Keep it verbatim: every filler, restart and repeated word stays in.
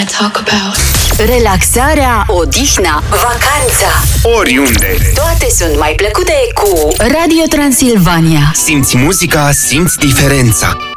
wanna talk about. Relaxarea, odihna, vacanța. Oriunde. Toate sunt mai plăcute cu Radio Transilvania. Simți muzica, simți diferența.